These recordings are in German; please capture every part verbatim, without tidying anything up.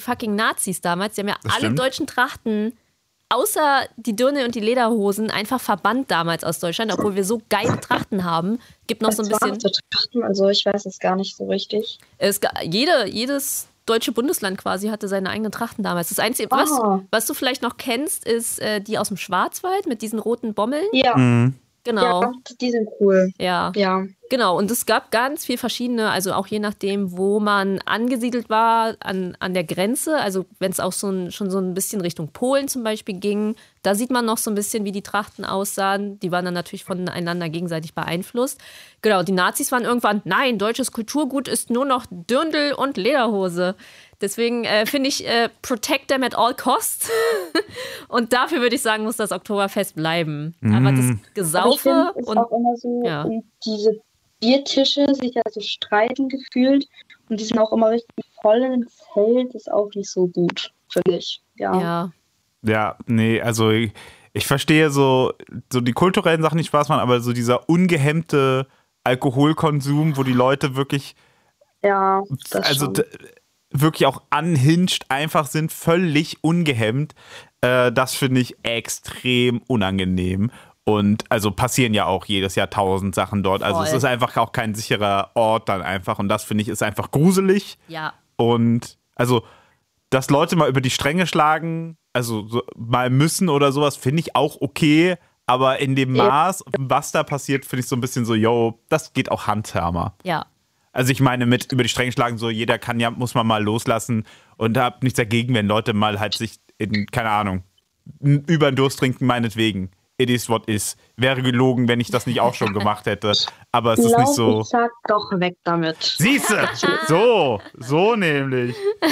fucking Nazis damals. Die haben ja Das alle stimmt. deutschen Trachten, außer die Dirndl und die Lederhosen, einfach verbannt damals aus Deutschland, obwohl wir so geile Trachten haben. Gibt noch so ein Was waren bisschen. das für Trachten? Also ich weiß es gar nicht so richtig. Es, ga- jede, jedes deutsche Bundesland quasi hatte seine eigenen Trachten damals. Das Einzige, was, Ah. was du vielleicht noch kennst, ist äh, die aus dem Schwarzwald mit diesen roten Bommeln. Ja, Mhm. Genau. ja, die sind cool. Ja. Ja. Genau, und es gab ganz viel verschiedene, also auch je nachdem, wo man angesiedelt war, an, an der Grenze, also wenn es auch so ein, schon so ein bisschen Richtung Polen zum Beispiel ging, da sieht man noch so ein bisschen, wie die Trachten aussahen. Die waren dann natürlich voneinander gegenseitig beeinflusst. Genau, die Nazis waren irgendwann, nein, deutsches Kulturgut ist nur noch Dirndl und Lederhose. Deswegen äh, finde ich, äh, protect them at all costs. Und dafür würde ich sagen, muss das Oktoberfest bleiben. Aber das Aber ich Gesaufe finde, es ist und auch immer so, ja. um diese Biertische sich ja so streiten gefühlt und die sind auch immer richtig voll im Zelt, ist auch nicht so gut, finde ich. Ja. ja. Ja, nee, also ich, ich verstehe so, so die kulturellen Sachen, die Spaß machen, aber so dieser ungehemmte Alkoholkonsum, wo die Leute wirklich, Ja, das also schon. d- wirklich auch unhinged einfach sind, völlig ungehemmt, äh, das finde ich extrem unangenehm. Und also passieren ja auch jedes Jahr tausend Sachen dort. Also es Voll. ist einfach auch kein sicherer Ort dann einfach. Und das finde ich ist einfach gruselig. Ja. Und also, dass Leute mal über die Stränge schlagen, also so, mal müssen oder sowas, finde ich auch okay. Aber in dem Ja. Maß, was da passiert, finde ich so ein bisschen so, yo, das geht auch handhermer. Ja. Also ich meine, mit über die Stränge schlagen, so jeder kann ja, muss man mal loslassen. Und hab nichts dagegen, wenn Leute mal halt sich in, keine Ahnung, n- über den Durst trinken, meinetwegen. It is what is. Wäre gelogen, wenn ich das nicht auch schon gemacht hätte. Aber es ist Glaub, nicht so. Ich sag doch weg damit. Siehste! So, so nämlich.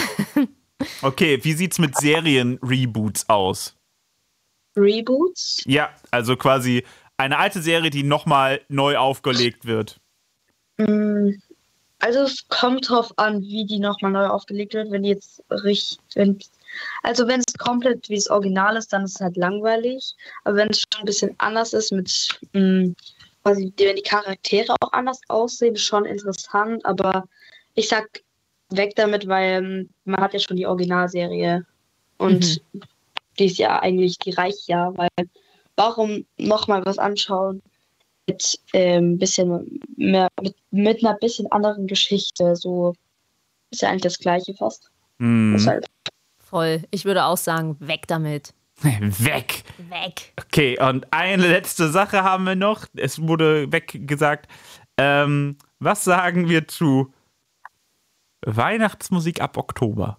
Okay, wie sieht's mit Serien-Reboots aus? Reboots? Ja, also quasi eine alte Serie, die nochmal neu aufgelegt wird. Mm, Also es kommt drauf an, wie die nochmal neu aufgelegt wird. Wenn die jetzt richtig, wenn, also wenn es komplett wie das Original ist, dann ist es halt langweilig. Aber wenn es schon ein bisschen anders ist, mit mh, quasi, wenn die Charaktere auch anders aussehen, ist schon interessant. Aber ich sag weg damit, weil ähm, man hat ja schon die Originalserie und die ist ja eigentlich, die reicht ja, weil warum nochmal was anschauen? Mit ähm, bisschen mehr, mit, mit einer bisschen anderen Geschichte. So ist ja eigentlich das Gleiche fast. Hm. Deshalb. Voll. Ich würde auch sagen, weg damit. Weg! Weg. Okay, und eine letzte Sache haben wir noch. Es wurde weggesagt. Ähm, was sagen wir zu Weihnachtsmusik ab Oktober?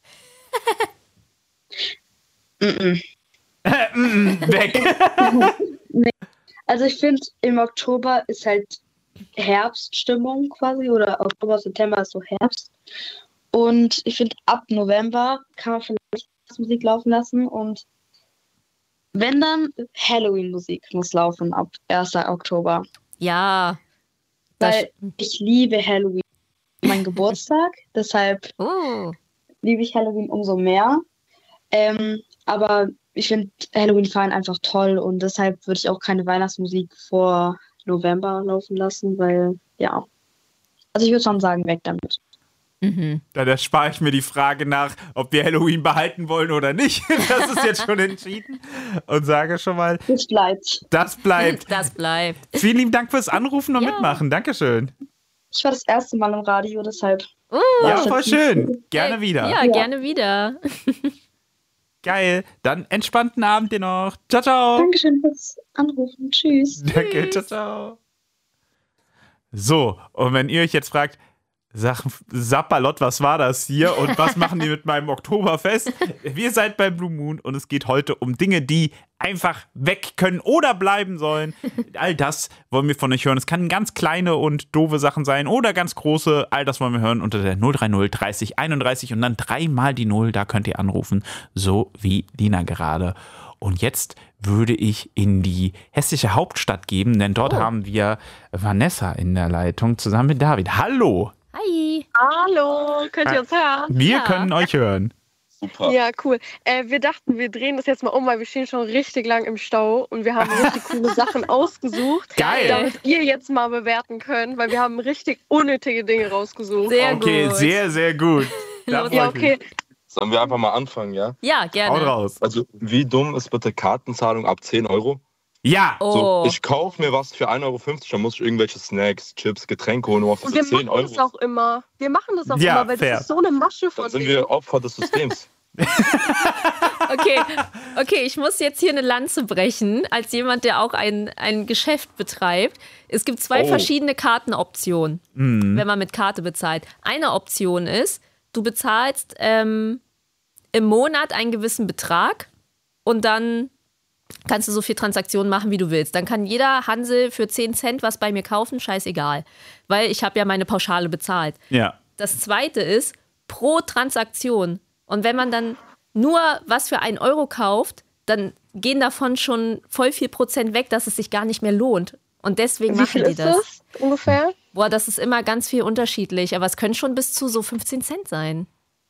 Mm-mm. Weg! Also ich finde, im Oktober ist halt Herbststimmung quasi oder Oktober, September ist so Herbst. Und ich finde, ab November kann man vielleicht Musik laufen lassen und wenn dann Halloween-Musik muss laufen ab ersten Oktober. Ja. Das, Weil ich liebe Halloween. Mein Geburtstag, deshalb oh. liebe ich Halloween umso mehr. Ähm, aber ich finde Halloween feiern einfach toll und deshalb würde ich auch keine Weihnachtsmusik vor November laufen lassen, weil ja. Also ich würde schon sagen, weg damit. Mhm. Da, da spare ich mir die Frage nach, ob wir Halloween behalten wollen oder nicht. Das ist jetzt schon entschieden. Und sage schon mal, Das bleibt. das bleibt. Das bleibt. Vielen lieben Dank fürs Anrufen und Ja. Mitmachen. Dankeschön. Ich war das erste Mal im Radio, deshalb. Uh, Ja, das voll ist schön. Gerne hey, wieder. Ja, Ja. gerne wieder. Geil. Dann entspannten Abend dir noch. Ciao, ciao. Dankeschön fürs Anrufen. Tschüss. Danke, ciao, ciao. So, und wenn ihr euch jetzt fragt, Sag, Sapperlot, was war das hier und was machen die mit meinem Oktoberfest? Wir seid bei Blue Moon und es geht heute um Dinge, die einfach weg können oder bleiben sollen. All das wollen wir von euch hören. Es kann ganz kleine und doofe Sachen sein oder ganz große. All das wollen wir hören unter der null drei null dreißig einunddreißig und dann dreimal die Null. Da könnt ihr anrufen, so wie Lina gerade. Und jetzt würde ich in die hessische Hauptstadt geben, denn dort Oh. haben wir Vanessa in der Leitung zusammen mit David. Hallo! Hi. Hallo, könnt ihr uns hören? Wir Ja. können euch hören. Super. Ja, cool. Äh, wir dachten, wir drehen das jetzt mal um, weil wir stehen schon richtig lang im Stau und wir haben richtig coole Sachen ausgesucht, Geil. damit ihr jetzt mal bewerten könnt, weil wir haben richtig unnötige Dinge rausgesucht. Sehr Okay, gut. sehr, sehr gut. Da Los. freu Ja, ich mich. okay. Sollen wir einfach mal anfangen, ja? Ja, Haut gerne. raus. Also, wie dumm ist bitte Kartenzahlung ab zehn Euro? Ja. Oh, So, ich kaufe mir was für ein Euro fünfzig, dann muss ich irgendwelche Snacks, Chips, Getränke holen, nur für Und wir zehn machen das Euro. auch immer. Wir machen das auch Ja, immer, weil fair. das ist so eine Masche von Dann sind denen. wir Opfer des Systems. okay. Okay, ich muss jetzt hier eine Lanze brechen, als jemand, der auch ein, ein Geschäft betreibt. Es gibt zwei Oh. verschiedene Kartenoptionen, wenn man mit Karte bezahlt. Eine Option ist, du bezahlst ähm, im Monat einen gewissen Betrag und dann kannst du so viel Transaktionen machen, wie du willst. Dann kann jeder Hansel für zehn Cent was bei mir kaufen, scheißegal. Weil ich habe ja meine Pauschale bezahlt. Ja. Das zweite ist pro Transaktion. Und wenn man dann nur was für einen Euro kauft, dann gehen davon schon voll viel Prozent weg, dass es sich gar nicht mehr lohnt. Und deswegen Wie viel machen die ist das. das ungefähr? Boah, das ist immer ganz viel unterschiedlich. Aber es können schon bis zu so fünfzehn Cent sein.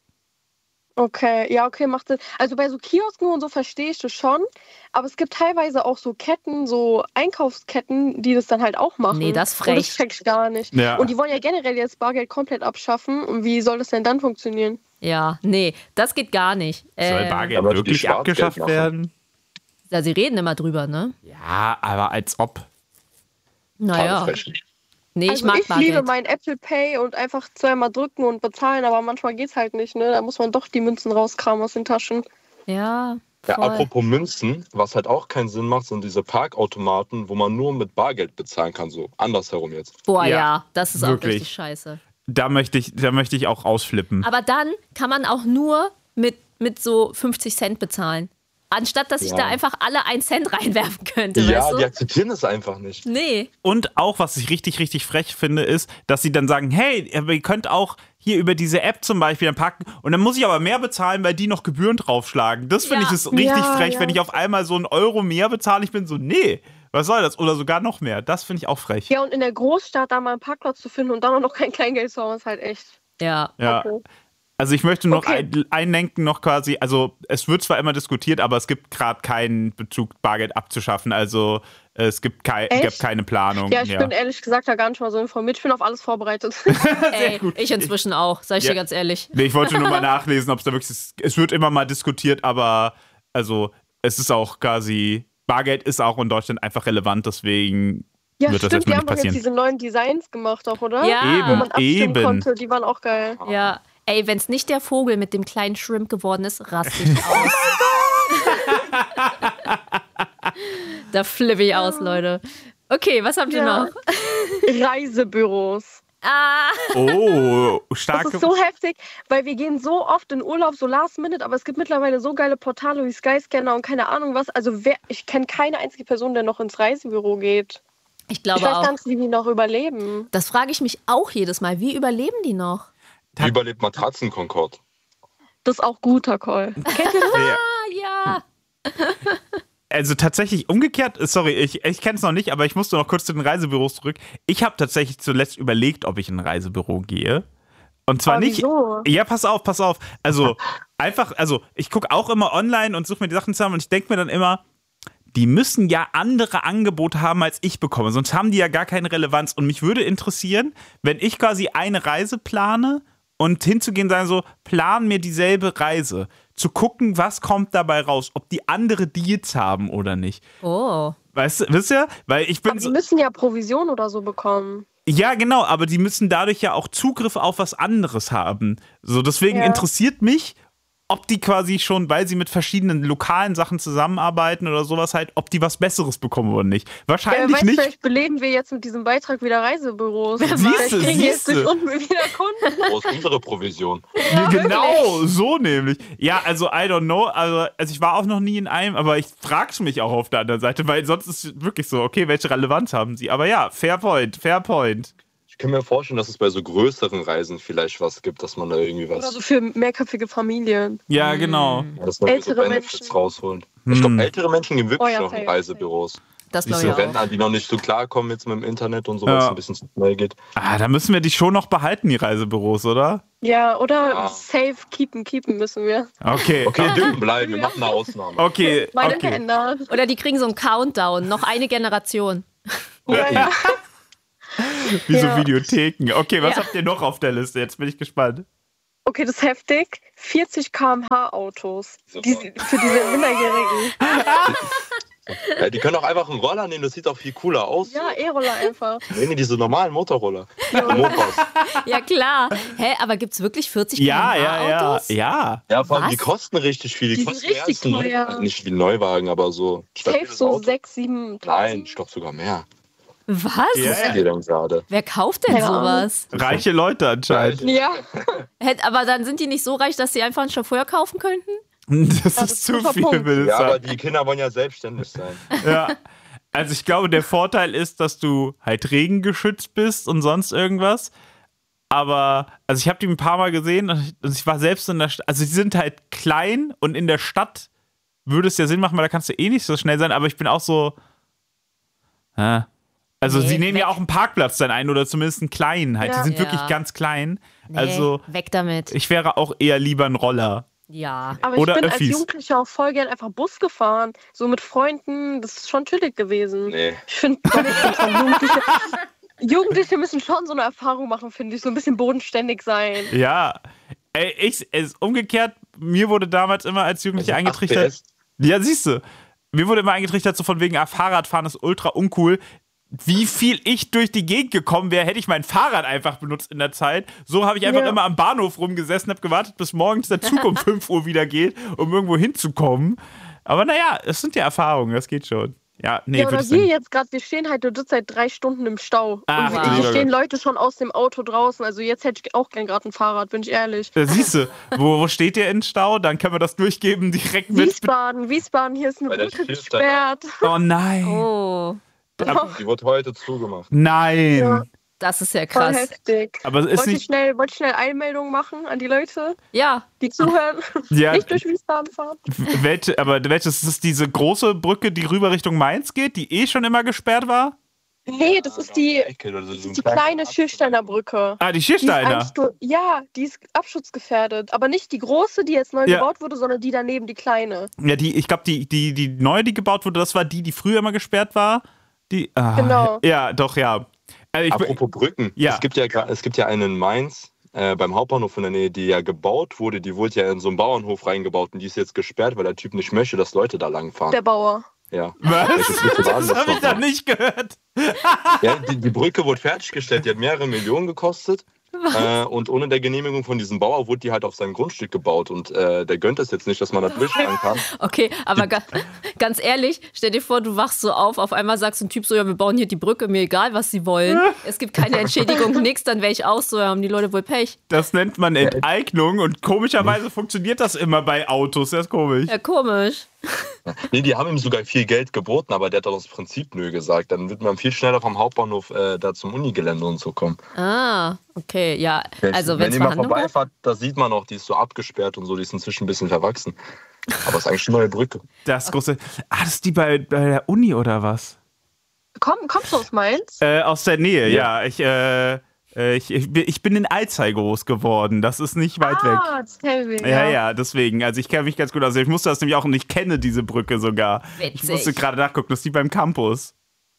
Okay, ja, okay, macht Sinn. Also bei so Kiosken und so verstehe ich das schon. Aber es gibt teilweise auch so Ketten, so Einkaufsketten, die das dann halt auch machen. Nee, das ist Und frech. das check ich gar nicht. Ja. Und die wollen ja generell jetzt Bargeld komplett abschaffen. Und wie soll das denn dann funktionieren? Ja, nee, das geht gar nicht. Soll Ähm, Bargeld aber die wirklich Schwarzgeld abgeschafft machen. werden? ja, sie reden immer drüber, ne? Ja, aber als ob. Naja. Frech. Nee, ich also mag ich liebe Bargeld. mein Apple Pay und einfach zweimal drücken und bezahlen, aber manchmal geht's halt nicht, ne? Da muss man doch die Münzen rauskramen aus den Taschen. Ja, Ja, voll. apropos Münzen, was halt auch keinen Sinn macht, sind diese Parkautomaten, wo man nur mit Bargeld bezahlen kann, so andersherum jetzt. Boah, Ja, ja, das ist auch wirklich. richtig scheiße. Da möchte ich, da möchte ich auch ausflippen. Aber dann kann man auch nur mit, mit so fünfzig Cent bezahlen. Anstatt, dass ich Ja. da einfach alle einen Cent reinwerfen könnte, Ja, weißt du? die akzeptieren das einfach nicht. Nee. Und auch, was ich richtig, richtig frech finde, ist, dass sie dann sagen, hey, aber ihr könnt auch hier über diese App zum Beispiel dann packen und dann muss ich aber mehr bezahlen, weil die noch Gebühren draufschlagen. Das finde Ja. ich ist richtig Ja, frech, ja. wenn ich auf einmal so einen Euro mehr bezahle. Ich bin so, nee, was soll das? Oder sogar noch mehr. Das finde ich auch frech. Ja, und in der Großstadt da mal einen Parkplatz zu finden und dann auch noch kein Kleingeld zu haben, ist halt echt. Ja. Ja. Okay. Also ich möchte noch Okay. ein, einlenken, noch quasi, also es wird zwar immer diskutiert, aber es gibt gerade keinen Bezug, Bargeld abzuschaffen. Also äh, es gibt, kei Echt? gibt keine Planung. Ja, ich bin ehrlich gesagt da gar nicht mal so informiert. Ich bin auf alles vorbereitet. Ey, gut. ich inzwischen auch, sag ich Ja. dir ganz ehrlich. Nee, ich wollte nur mal nachlesen, ob es da wirklich ist. Es wird immer mal diskutiert, aber also es ist auch quasi, Bargeld ist auch in Deutschland einfach relevant, deswegen Ja, wird das stimmt, erstmal die nicht haben doch jetzt passieren. diese neuen Designs gemacht auch, oder? Ja. Wo man abstimmen Eben. konnte, die waren auch geil. Ja. Ey, wenn es nicht der Vogel mit dem kleinen Shrimp geworden ist, raste ich aus. Da flippe ich aus, Leute. Okay, was habt ihr Ja. noch? Reisebüros. Ah, Oh, Das starke. ist so heftig, weil wir gehen so oft in Urlaub, so last minute, aber es gibt mittlerweile so geile Portale wie Skyscanner und keine Ahnung was. Also wer, ich kenne keine einzige Person, der noch ins Reisebüro geht. ich Ich glaube weiß gar auch. nicht, wie die noch überleben. Das frage ich mich auch jedes Mal. Wie überleben die noch? Wie überlebt Matratzen Concord? Das ist auch guter Call. Kennt ihr das? Ja. Ah, ja. Also tatsächlich umgekehrt, sorry, ich, ich kenne es noch nicht, aber ich musste noch kurz zu den Reisebüros zurück. Ich habe tatsächlich zuletzt überlegt, ob ich in ein Reisebüro gehe. Und zwar Aber nicht. wieso? Ja, pass auf, pass auf. Also einfach, also ich gucke auch immer online und suche mir die Sachen zusammen und ich denke mir dann immer, die müssen ja andere Angebote haben, als ich bekomme. Sonst haben die ja gar keine Relevanz. Und mich würde interessieren, wenn ich quasi eine Reise plane und hinzugehen sagen so, plan mir dieselbe Reise. Zu gucken, was kommt dabei raus, ob die andere Deals haben oder nicht. Oh. Weißt du, wisst ihr? Weil ich bin Aber die so, müssen ja Provision oder so bekommen. ja, genau, aber die müssen dadurch ja auch Zugriff auf was anderes haben. So, deswegen Ja. interessiert mich, ob die quasi schon, weil sie mit verschiedenen lokalen Sachen zusammenarbeiten oder sowas halt, ob die was Besseres bekommen oder nicht. Ja, Wahrscheinlich weißt, nicht. vielleicht beleben wir jetzt mit diesem Beitrag wieder Reisebüros. Siehste, Vielleicht kriegen wir jetzt siehste. durch uns wieder Kunden. Wo ist unsere Provision? Ja, genau, so nämlich. Ja, also I don't know, also, also ich war auch noch nie in einem, aber ich frag's mich auch auf der anderen Seite, weil sonst ist es wirklich so, okay, welche Relevanz haben sie? Aber ja, fair point, fair point. Ich kann mir vorstellen, dass es bei so größeren Reisen vielleicht was gibt, dass man da irgendwie Oder was, so für mehrköpfige Familien. Ja, genau. dass man irgendwie so ältere Benefits Menschen. rausholt. Hm. Ich glaube, ältere Menschen gehen wirklich Oh ja, noch in safe, Reisebüros. Das Nicht glaube so ich auch. Rentner, die noch nicht so klarkommen jetzt mit dem Internet und so, weil Ja. es ein bisschen zu schnell geht. Ah, da müssen wir die schon noch behalten, die Reisebüros, oder? Ja, oder Ja. safe keepen, keepen müssen wir. Okay. Okay, dürfen bleiben, wir machen eine Ausnahme. Okay, Meine okay. geändert. Oder die kriegen so einen Countdown. Noch eine Generation. Ja, ja. Wie so Ja. Videotheken. Okay, was Ja. habt ihr noch auf der Liste? Jetzt bin ich gespannt. Okay, das ist heftig. vierzig Kilometer pro Stunde Autos. Die, für diese Minderjährigen. Ja, die können auch einfach einen Roller nehmen, das sieht auch viel cooler aus. Ja, E-Roller einfach. Nee, nee, diese normalen Motorroller. Mopeds. Ja, klar. Hä, aber gibt es wirklich vierzig Ja, Kilometer ja, ja, Autos? ja. Ja, vor allem, Was? die kosten richtig viel. Die, Die kosten sind mehr richtig als ein teuer. Neu- Nicht wie ein Neuwagen, aber so. Safe stabiles so Auto. sechs, sieben Nein, ich glaube sogar mehr. Was? Ja. Was ist dir denn gerade? Wer kauft denn Keine Ahnung. sowas? Reiche Leute anscheinend. Ja. Hä, aber dann sind die nicht so reich, dass sie einfach einen Chauffeur kaufen könnten? Das das ist ist zu ein guter viel, Punkt. will ich Ja, aber sagen. die Kinder wollen ja selbstständig sein. Ja. Also ich glaube, der Vorteil ist, dass du halt regengeschützt bist und sonst irgendwas. Aber, also ich habe die ein paar Mal gesehen und ich, und ich war selbst in der Stadt. Also die sind halt klein und in der Stadt würde es ja Sinn machen, weil da kannst du eh nicht so schnell sein. Aber ich bin auch so, ja. Also Nee, sie nehmen weg. ja auch einen Parkplatz dann ein oder zumindest einen kleinen halt. Ja. Die sind Ja. wirklich ganz klein. Nee, Also weg damit. ich wäre auch eher lieber ein Roller. Ja. Aber Oder ich bin Öffis. als Jugendlicher auch voll gern einfach Bus gefahren. So mit Freunden. Das ist schon chillig gewesen. Nee. Ich finde, Jugendliche, Jugendliche müssen schon so eine Erfahrung machen, finde ich. So ein bisschen bodenständig sein. Ja. Ey, ich, es, umgekehrt, mir wurde damals immer als Jugendlicher Also acht eingetrichtert. P S. Ja, siehst du. Mir wurde immer eingetrichtert, so von wegen, ah, Fahrradfahren ist ultra uncool. Wie viel ich durch die Gegend gekommen wäre, hätte ich mein Fahrrad einfach benutzt in der Zeit. So habe ich einfach Ja. immer am Bahnhof rumgesessen, habe gewartet, bis morgens der Zug um fünf Uhr wieder geht, um irgendwo hinzukommen. Aber naja, es sind ja Erfahrungen, das geht schon. Ja, nee, Ja, oder würdest wir du. jetzt gerade, wir stehen halt dort seit drei Stunden im Stau. Ach, und du hier lieber stehen Gott. Leute schon aus dem Auto draußen. Also jetzt hätte ich auch gern gerade ein Fahrrad, bin ich ehrlich. Äh, siehst du, wo, wo steht ihr in Stau? Dann können wir das durchgeben direkt mit. Wiesbaden, Wiesbaden, hier ist eine Bei der Brücke Schilfstadt. gesperrt. Oh nein. Oh, Die wird heute zugemacht. Nein. Ja. das ist ja Voll krass. heftig. Aber es ist Wollte ich nicht. schnell, wollte ich schnell Einmeldungen machen an die Leute, Ja, die zuhören. Ja, Nicht durch Wiesbaden fahren. welche, aber welches ist das diese große Brücke, die rüber Richtung Mainz geht, die eh schon immer gesperrt war? Nee, das ist die, Ecke oder so, das so ist ein die kleiner kleine Abschnitt. Schilfsteiner Brücke. Ah, die Die ist Schiersteiner. Einstur- ja, die ist abschutzgefährdet. Aber nicht die große, die jetzt neu Ja. gebaut wurde, sondern die daneben, die kleine. Ja, die, ich glaube, die, die, die neue, die gebaut wurde, das war die, die früher immer gesperrt war. Die, ah, Genau. Ja, doch, ja. Also ich, Apropos Brücken. Ja. Es gibt ja, gra- es gibt ja einen in Mainz, äh, beim Hauptbahnhof in der Nähe, die ja gebaut wurde. Die wurde ja in so einen Bauernhof reingebaut und die ist jetzt gesperrt, weil der Typ nicht möchte, dass Leute da langfahren. Der Bauer. Ja. was? Welches bitte war Das das habe ich nochmal? da nicht gehört. Ja, die, die Brücke wurde fertiggestellt, die hat mehrere Millionen gekostet. Äh, und ohne der Genehmigung von diesem Bauer wurde die halt auf seinem Grundstück gebaut. Und äh, der gönnt es jetzt nicht, dass man da durchfahren kann. okay, aber ga, ganz ehrlich, stell dir vor, du wachst so auf, auf einmal sagst ein Typ so, ja, wir bauen hier die Brücke, mir egal, was sie wollen. Es gibt keine Entschädigung, nix, dann wäre ich auch so, ja, haben die Leute wohl Pech. Das nennt man Enteignung und komischerweise funktioniert das immer bei Autos. Das ist komisch. Ja, komisch. Nee, die haben ihm sogar viel Geld geboten, aber der hat doch das Prinzip nö gesagt. Dann wird man viel schneller vom Hauptbahnhof äh, da zum Unigelände und so kommen. Ah, okay, ja. Also, wenn wenn es ihr mal Verhandlungen gab. vorbeifahrt, da sieht man auch, die ist so abgesperrt und so, die ist inzwischen ein bisschen verwachsen. Aber es ist eigentlich eine neue Brücke. Das große. Ah, das ist die bei, bei der Uni oder was? Komm, kommst du aus Mainz? Äh, aus der Nähe, ja. Ja. Ich, äh, äh, ich, ich, bin- ich bin in Alzey groß geworden. Das ist nicht weit weg. Ah, das kennen wir. Ja, ja, deswegen. Also ich kenne mich ganz gut aus. Ich musste das nämlich auch und ich kenne diese Brücke sogar. Ich Witzig. musste gerade nachgucken, das ist die beim Campus.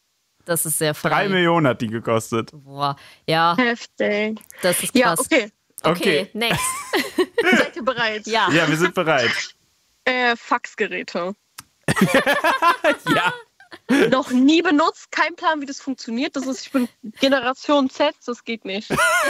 Das ist sehr frei. Drei Millionen hat die gekostet. Boah, ja, Heftig. das ist Ja, krass. okay. Okay, Okay. next. Seid ihr bereit? Ja. Ja, wir sind bereit. Äh, Faxgeräte. Ja. Noch nie benutzt, kein Plan, wie das funktioniert. Das ist, ich bin Generation Z, das geht nicht.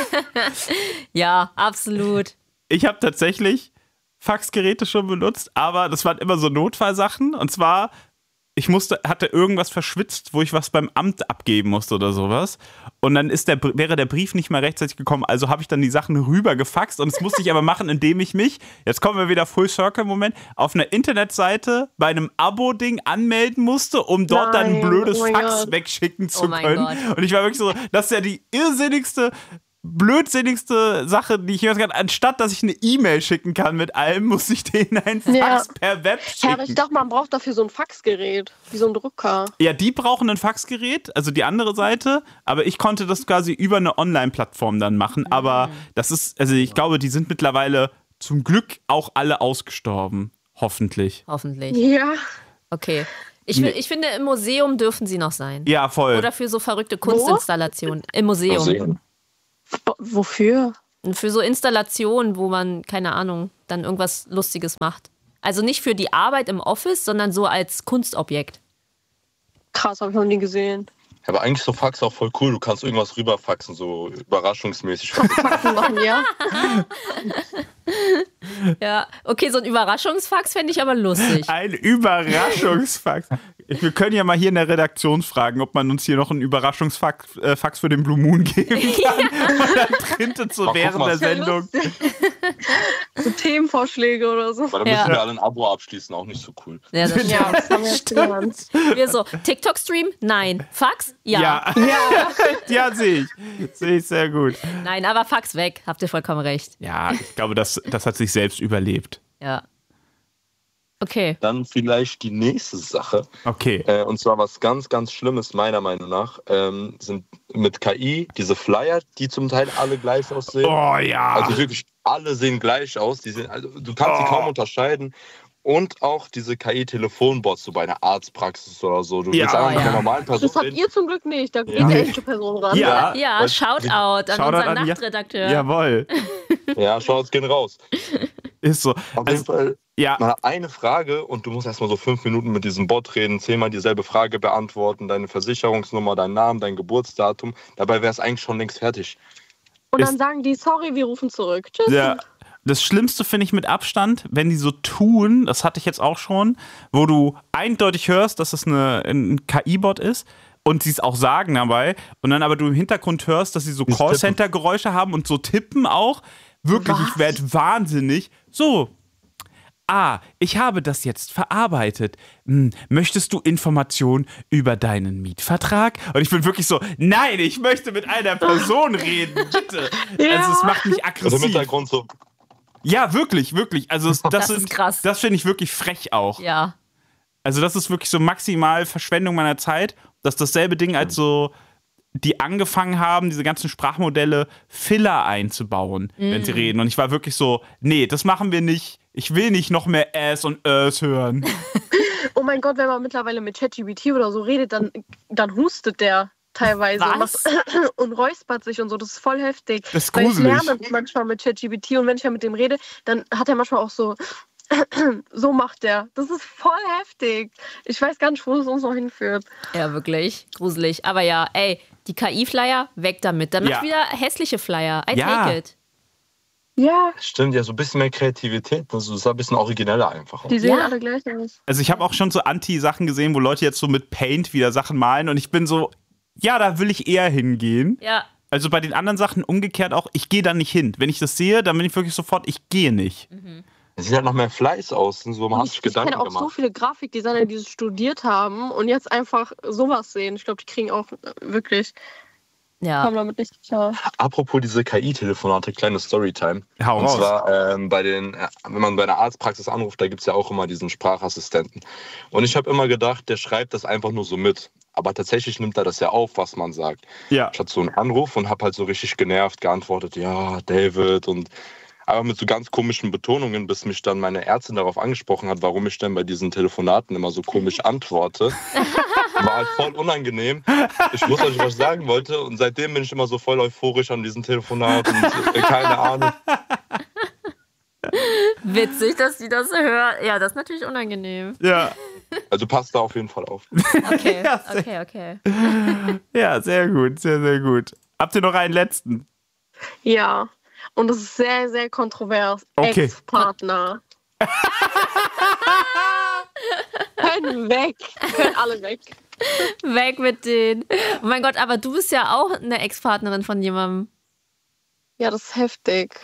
Ja, absolut. Ich habe tatsächlich Faxgeräte schon benutzt, aber das waren immer so Notfallsachen. Und zwar, ich musste, hatte irgendwas verschwitzt, wo ich was beim Amt abgeben musste oder sowas. Und dann ist der, wäre der Brief nicht mal rechtzeitig gekommen. Also habe ich dann die Sachen rüber gefaxt. Und das musste ich aber machen, indem ich mich, jetzt kommen wir wieder Full Circle Moment, auf einer Internetseite bei einem Abo-Ding anmelden musste, um dort dann ein Nein, blödes oh mein Fax Gott. wegschicken zu Oh mein können. Gott. Und ich war wirklich so, das ist ja die irrsinnigste, blödsinnigste Sache, die ich jemals kann. Anstatt dass ich eine E-Mail schicken kann mit allem, muss ich denen ein Fax Ja. per Web Ja, aber ich schicken. dachte, man braucht dafür so ein Faxgerät, wie so ein Drucker. Ja, die brauchen ein Faxgerät, also die andere Seite, aber ich konnte das quasi über eine Online-Plattform dann machen. Aber das ist, also ich glaube, die sind mittlerweile zum Glück auch alle ausgestorben. Hoffentlich. Hoffentlich. Ja. Okay. Ich, will, ich finde, im Museum dürfen sie noch sein. Ja, voll. Oder für so verrückte Kunstinstallationen. Im Museum. Museum. W- Wofür? Für so Installationen, wo man, keine Ahnung, dann irgendwas Lustiges macht. Also nicht für die Arbeit im Office, sondern so als Kunstobjekt. Krass, habe ich noch nie gesehen. Aber eigentlich so Fax auch voll cool. Du kannst irgendwas rüberfaxen, so überraschungsmäßig. Faxen machen, ja. Ja, okay, so ein Überraschungsfax fände ich aber lustig. Ein Überraschungsfax. Wir können ja mal hier in der Redaktion fragen, ob man uns hier noch einen Überraschungsfax äh, Fax für den Blue Moon geben kann. Und dann printet so Mal während guck mal. der Sendung. So Themenvorschläge oder so. Weil dann Ja. müssen wir alle ein Abo abschließen, auch nicht so cool. Ja, das Ja, das haben wir jetzt gelernt. wir so, TikTok-Stream? Nein. Fax? Ja. Ja, ja. ja sehe ich. Sehe ich sehr gut. Nein, aber Fax weg. Habt ihr vollkommen recht. Ja, ich glaube, das, das hat sich selbst überlebt. Ja. Okay. Dann vielleicht die nächste Sache. Okay. Äh, und zwar was ganz, ganz Schlimmes meiner Meinung nach, ähm, sind mit K I diese Flyer, die zum Teil alle gleich aussehen. Oh ja. Also wirklich alle sehen gleich aus. Die sehen, also du kannst sie Oh. kaum unterscheiden. Und auch diese K I-Telefonbots, so bei einer Arztpraxis oder so. Du Ja. willst einfach mit Ja. einer normalen Person Das habt reden. ihr zum Glück nicht. Da geht Ja. die echte Person ran. Ja. Ja, weil- Shoutout an Shoutout unseren an- ja. Nachtredakteur. Jawohl. Ja, schau, es gehen raus. Ist so. Auf jeden Also, Fall, ja. man hat eine Frage und du musst erstmal so fünf Minuten mit diesem Bot reden, zehnmal dieselbe Frage beantworten, deine Versicherungsnummer, deinen Namen, dein Geburtsdatum. Dabei wäre es eigentlich schon längst fertig. Und dann Ist- sagen die, sorry, wir rufen zurück. Tschüss. Ja. Das Schlimmste finde ich mit Abstand, wenn die so tun, das hatte ich jetzt auch schon, wo du eindeutig hörst, dass es eine, ein K I-Bot ist und sie es auch sagen dabei und dann aber du im Hintergrund hörst, dass sie so Dieses Tippen. Callcenter-Geräusche haben und so tippen auch. Wirklich, Was? ich werde wahnsinnig. So, ah, ich habe das jetzt verarbeitet. Hm, möchtest du Informationen über deinen Mietvertrag? Und ich bin wirklich so, nein, ich möchte mit einer Person reden, bitte. Ja. Also es macht mich Also im aggressiv. Hintergrund so, Ja, wirklich, wirklich. Also es- das, Das ist ist krass. Das finde ich wirklich frech auch. Ja. Also das ist wirklich so maximal Verschwendung meiner Zeit. Das ist dasselbe Ding, als so die angefangen haben, diese ganzen Sprachmodelle Filler einzubauen, wenn sie reden. Und ich war wirklich so, nee, das machen wir nicht. Ich will nicht noch mehr Äs und Ös hören. Oh mein Gott, wenn man mittlerweile mit ChatGPT oder so redet, dann, dann hustet der teilweise Was? und, macht, und räuspert sich und so. Das ist voll heftig. Das ist Weil ich gruselig. lerne manchmal mit ChatGPT und wenn ich ja mit dem rede, dann hat er manchmal auch so, so macht der. Das ist voll heftig. Ich weiß gar nicht, wo es uns noch hinführt. Ja, wirklich. Gruselig. Aber ja, ey, die K I-Flyer, weg damit. Dann Ja. mach wieder hässliche Flyer. I Ja. take it. Ja, stimmt, ja, so ein bisschen mehr Kreativität. Das ist ein bisschen origineller einfach. die sehen Ja. alle gleich aus. Also ich habe auch schon so Anti-Sachen gesehen, wo Leute jetzt so mit Paint wieder Sachen malen und ich bin so, ja, da will ich eher hingehen. Ja. Also bei den anderen Sachen umgekehrt auch, ich gehe da nicht hin. Wenn ich das sehe, dann bin ich wirklich sofort, ich gehe nicht. Es sieht halt noch mehr Fleiß aus. So, man hat sich Ich, ich kenne Gedanken auch so gemacht. viele Grafikdesigner, die das studiert haben und jetzt einfach sowas sehen. Ich glaube, die kriegen auch äh, wirklich, Ja. kommen damit nicht klar. Apropos diese K I-Telefonate, kleine Storytime. Hau Und raus. zwar, ähm, bei den, äh, wenn man bei einer Arztpraxis anruft, da gibt es ja auch immer diesen Sprachassistenten. Und ich habe immer gedacht, der schreibt das einfach nur so mit. Aber tatsächlich nimmt er das ja auf, was man sagt. Ja. Ich hatte so einen Anruf und habe halt so richtig genervt geantwortet, ja, David und aber mit so ganz komischen Betonungen, bis mich dann meine Ärztin darauf angesprochen hat, warum ich denn bei diesen Telefonaten immer so komisch antworte. War halt voll unangenehm. Ich wusste nicht, was ich sagen wollte und seitdem bin ich immer so voll euphorisch an diesen Telefonaten. Und, äh, keine Ahnung. Witzig, dass die das hören. Ja, das ist natürlich unangenehm. Ja. Also passt da auf jeden Fall auf. Okay, Ja, sehr- okay, okay. Ja, sehr gut, sehr, sehr gut. Habt ihr noch einen letzten? Ja, und das ist sehr, sehr kontrovers. Okay. Ex-Partner. Können weg. Können alle weg. Weg mit denen. Oh mein Gott, aber du bist ja auch eine Ex-Partnerin von jemandem. Ja, das ist heftig.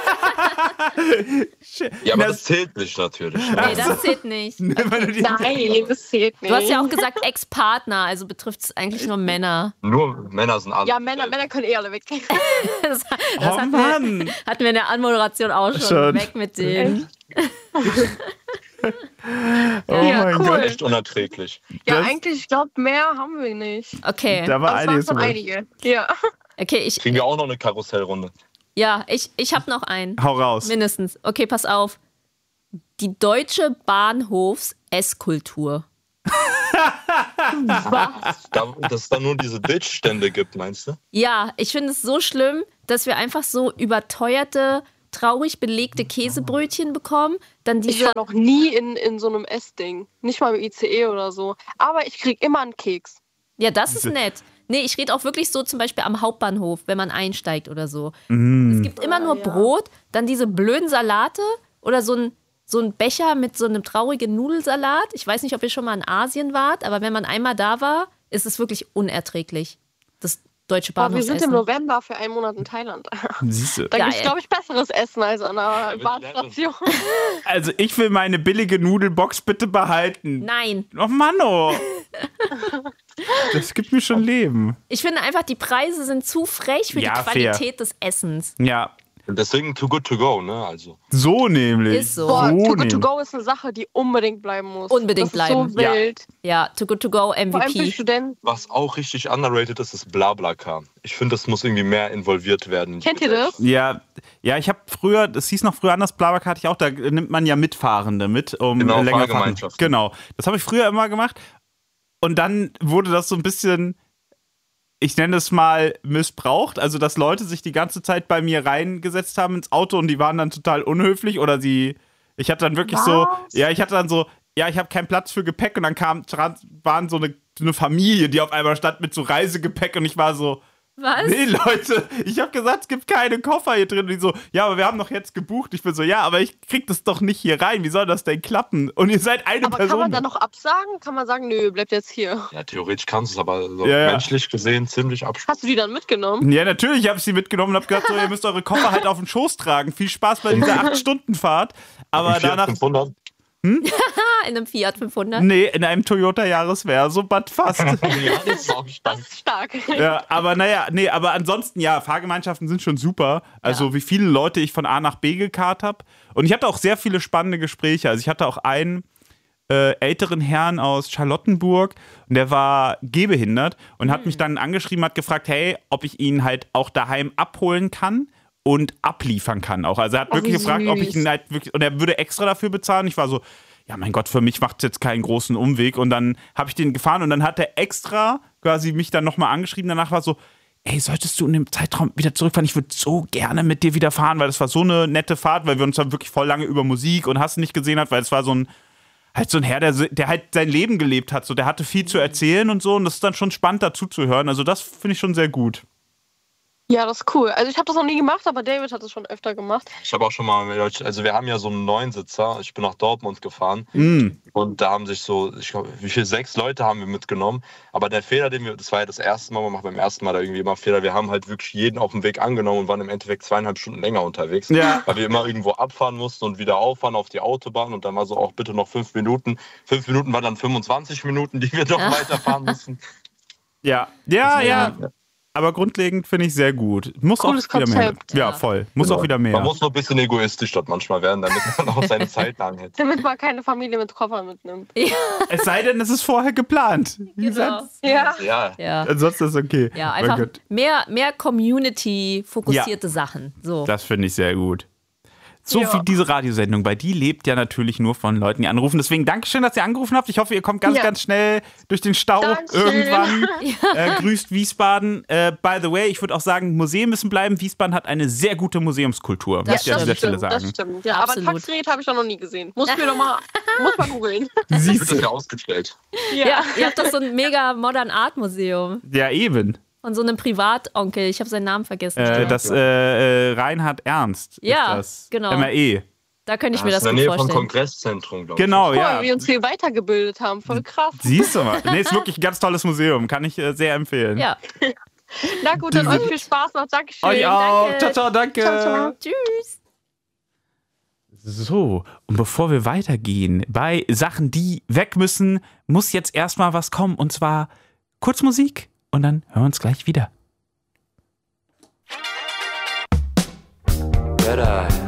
Ja, aber das Das- zählt nicht natürlich. Nee, das zählt nicht. Wenn du die- Nein, das zählt nicht. Du hast ja auch gesagt Ex-Partner, also betrifft es eigentlich nur Männer. Nur Männer sind alle. Ja, Männer, Männer können eh alle weg. Das, das Oh hatten, wir, Mann. hatten wir in der Anmoderation auch schon. Schon. Weg mit denen. Oh Ja, mein cool. Gott. Echt unerträglich. Ja, Das- eigentlich, ich glaube, mehr haben wir nicht. Okay. Da war Aber es waren einiges schon dabei. einige. Ja. Okay, ich, Kriegen wir auch noch eine Karussellrunde. ja, ich, ich habe noch einen. Hau raus. Mindestens. Okay, pass auf. Die deutsche Bahnhofs-Esskultur. Da, dass es da nur diese Bildstände gibt, meinst du? Ja, ich finde es so schlimm, dass wir einfach so überteuerte, traurig belegte Käsebrötchen bekommen. Dann Ich diese. war noch nie in, in so einem Essding. Nicht mal im I C E oder so. Aber ich krieg immer einen Keks. Ja, das ist nett. Nee, ich rede auch wirklich so zum Beispiel am Hauptbahnhof, wenn man einsteigt oder so. Mm. Es gibt immer nur ja. Brot, dann diese blöden Salate oder so ein, so ein Becher mit so einem traurigen Nudelsalat. Ich weiß nicht, ob ihr schon mal in Asien wart, aber wenn man einmal da war, ist es wirklich unerträglich. Das deutsche Boah, wir sind im Bahnhofsessen. November für einen Monat in Thailand. Siehst du. Da gibt es, Geil. glaube ich, besseres Essen als an einer Ja, Bahnstation. Also ich will meine billige Nudelbox bitte behalten. Nein. Oh Mann, oh. Das gibt mir schon Leben. Ich finde einfach, die Preise sind zu frech für Ja, die Qualität des Essens. Ja, Und deswegen too good to go, ne? Also. so nämlich. Ist so. Boah, so Too Good To nämlich. Go ist eine Sache, die unbedingt bleiben muss. Unbedingt das bleiben. Ist so Ja. wild. Ja, Too Good To Go, M Vor V allem für P. Studenten. Was auch richtig underrated ist, ist BlaBlaCar. Ich finde, das muss irgendwie mehr involviert werden. in die Kennt ihr das? Ja, ja, ich habe früher, das hieß noch früher anders, BlaBlaCar hatte ich auch, da nimmt man ja Mitfahrende mit, um Genau, äh, länger fahren. Fahrgemeinschaften. Genau, das habe ich früher immer gemacht. Und dann wurde das so ein bisschen, ich nenne es mal, missbraucht. Also, dass Leute sich die ganze Zeit bei mir reingesetzt haben ins Auto und die waren dann total unhöflich oder sie, ich hatte dann wirklich so, Was? ja, ich hatte dann so, ja, ich habe keinen Platz für Gepäck und dann kam, waren so eine, so eine Familie, die auf einmal stand mit so Reisegepäck und ich war so, Was? nee, Leute, ich habe gesagt, es gibt keine Koffer hier drin. Und die so, ja, aber wir haben doch jetzt gebucht. Ich bin so, ja, aber ich krieg das doch nicht hier rein. Wie soll das denn klappen? Und ihr seid eine Aber Person. kann man dann noch absagen? Kann man sagen, nö, bleibt jetzt hier. Ja, theoretisch kannst du es, aber so Ja, ja. menschlich gesehen ziemlich absprechen. Hast du die dann mitgenommen? Ja, natürlich habe ich sie mitgenommen und habe gesagt, so, ihr müsst eure Koffer halt auf den Schoß tragen. Viel Spaß bei dieser acht Stunden Fahrt. Aber danach, fünfhundert. Ah, in einem Fiat fünfhundert. nee, in einem Toyota Jahresverso, but fast. Ja, das ist auch Das spannend. ist stark. Ja, aber naja, nee, aber ansonsten, ja, Fahrgemeinschaften sind schon super. Also, Ja. wie viele Leute ich von A nach B gekarrt habe. Und ich hatte auch sehr viele spannende Gespräche. Also, ich hatte auch einen äh, älteren Herrn aus Charlottenburg und der war gehbehindert und hat mich dann angeschrieben, hat gefragt, hey, ob ich ihn halt auch daheim abholen kann und abliefern kann auch. Also, er hat Oh, wirklich wie gefragt, ob ich süß. ihn halt wirklich, und er würde extra dafür bezahlen. Ich war so, ja, mein Gott, für mich macht es jetzt keinen großen Umweg. Und dann habe ich den gefahren und dann hat er extra quasi mich dann nochmal angeschrieben. Danach war so, ey, solltest du in dem Zeitraum wieder zurückfahren? Ich würde so gerne mit dir wieder fahren, weil das war so eine nette Fahrt, weil wir uns dann wirklich voll lange über Musik und Hass nicht gesehen hat, weil es war so ein, halt so ein Herr, der, der halt sein Leben gelebt hat. So, der hatte viel zu erzählen und so. Und das ist dann schon spannend dazu zu hören. Also das finde ich schon sehr gut. Ja, das ist cool. Also ich habe das noch nie gemacht, aber David hat es schon öfter gemacht. Ich habe auch schon mal, mit euch- also wir haben ja so einen Neunsitzer. Ich bin nach Dortmund gefahren Mm. und da haben sich so, ich glaube, wie viel, sechs Leute haben wir mitgenommen. Aber der Fehler, den wir, das war ja das erste Mal, man macht beim ersten Mal da irgendwie immer Fehler. Wir haben halt wirklich jeden auf dem Weg angenommen und waren im Endeffekt zweieinhalb Stunden länger unterwegs. Ja. Weil wir immer irgendwo abfahren mussten und wieder auffahren auf die Autobahn und dann war so auch bitte noch fünf Minuten. Fünf Minuten war dann fünfundzwanzig Minuten, die wir noch Ja. weiterfahren mussten. Ja, ja, ja. Ja. Aber grundlegend finde ich sehr gut. Muss Cooles auch wieder Konzept. mehr. Ja, Ja. voll. Muss auch wieder mehr. Man muss nur ein bisschen egoistisch dort manchmal werden, damit man auch seine Zeit lang hätte. Damit man keine Familie mit Koffern mitnimmt. Es sei denn, es ist vorher geplant. Wie Genau. gesagt, Ja. Ja, Ja. ansonsten ist es okay. Ja, Mein einfach Gott, mehr, mehr Community-fokussierte Sachen. So. das finde ich sehr gut. So Ja. wie diese Radiosendung, weil die lebt ja natürlich nur von Leuten, die anrufen. Deswegen Dankeschön, dass ihr angerufen habt. Ich hoffe, ihr kommt ganz, Ja. ganz schnell durch den Stau Dankeschön. irgendwann. Äh, grüßt Wiesbaden. Äh, by the way, ich würde auch sagen, Museen müssen bleiben. Wiesbaden hat eine sehr gute Museumskultur, Das möchte ich an dieser Stelle stimmt, sagen. das stimmt. Ja, aber ein Absolut. Faxgerät habe ich noch nie gesehen. Muss mir doch mal, muss mal googeln. wird Siehst das du? ja ausgestellt. Ja, ihr habt doch so ein mega Modern Art Museum. Ja, eben. Und so einen Privatonkel. Ich habe seinen Namen vergessen. Äh, das äh, äh, Reinhard Ernst Ja, ist das. genau. M R E. Da könnte ich mir Das das ist in gut der Nähe vom vorstellen. Kongresszentrum, glaube ich. Genau, Voll, ja. wie wir uns hier weitergebildet haben. Voll krass. Siehst du mal. Nee, ist wirklich ein ganz tolles Museum. Kann ich äh, sehr empfehlen. Ja. Na gut, dann euch viel Spaß noch. Dankeschön. Euch auch. Danke. Ciao, ciao, danke. Ciao, ciao. Tschüss. So, und bevor wir weitergehen bei Sachen, die weg müssen, muss jetzt erstmal was kommen. Und zwar kurz Musik und dann hören wir uns gleich wieder. Red Eye.